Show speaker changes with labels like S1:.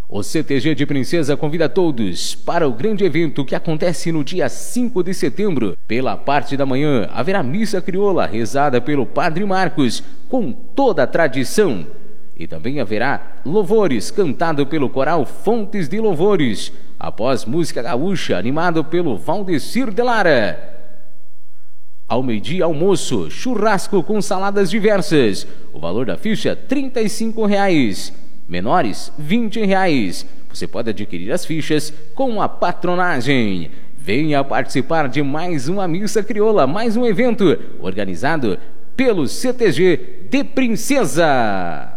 S1: O CTG de Princesa convida todos para o grande evento que acontece no dia 5 de setembro. Pela parte da manhã, haverá missa crioula rezada pelo Padre Marcos, com toda a tradição. E também haverá louvores cantado pelo coral Fontes de Louvores, após música gaúcha animado pelo Valdecir de Lara. Ao meio-dia, almoço, churrasco com saladas diversas. O valor da ficha R$ 35. Menores, R$ 20. Você pode adquirir as fichas com a patronagem. Venha participar de mais uma missa crioula, mais um evento organizado pelo CTG de Princesa.